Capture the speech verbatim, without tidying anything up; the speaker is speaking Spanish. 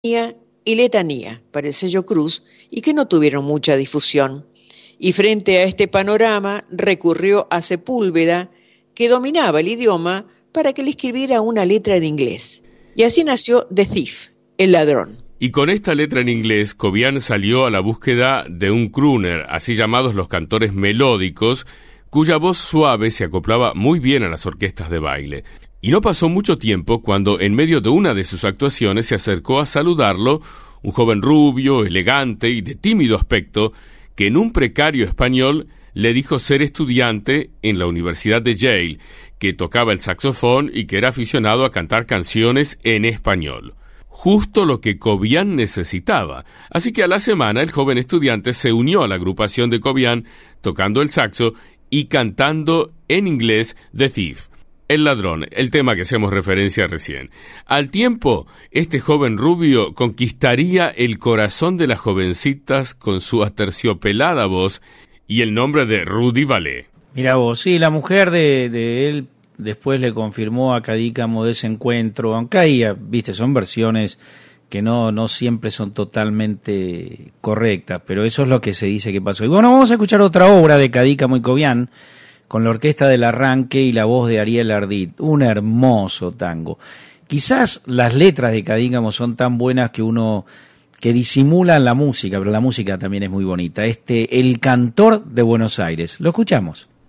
y Letanía para el sello Cruz y que no tuvieron mucha difusión. Y frente a este panorama recurrió a Sepúlveda, que dominaba el idioma, para que le escribiera una letra en inglés. Y así nació The Thief, el ladrón. Y con esta letra en inglés, Cobian salió a la búsqueda de un crooner, así llamados los cantores melódicos, cuya voz suave se acoplaba muy bien a las orquestas de baile. Y no pasó mucho tiempo cuando, en medio de una de sus actuaciones, se acercó a saludarlo un joven rubio, elegante y de tímido aspecto, que en un precario español le dijo ser estudiante en la Universidad de Yale, que tocaba el saxofón y que era aficionado a cantar canciones en español. Justo lo que Cobian necesitaba. Así que a la semana el joven estudiante se unió a la agrupación de Cobian, tocando el saxo y cantando en inglés The Thief, el ladrón, el tema que hacemos referencia recién. Al tiempo, este joven rubio conquistaría el corazón de las jovencitas con su aterciopelada voz y el nombre de Rudy Vallee. Mira vos, sí, la mujer de, de él después le confirmó a Cadícamo de ese encuentro, aunque ahí, viste, son versiones que no, no siempre son totalmente correctas, pero eso es lo que se dice que pasó. Y bueno, vamos a escuchar otra obra de Cadícamo y Cobian, con la orquesta del Arranque y la voz de Ariel Ardit, un hermoso tango. Quizás las letras de Cadícamo son tan buenas que uno que disimulan la música, pero la música también es muy bonita. Este, El Cantor de Buenos Aires. Lo escuchamos.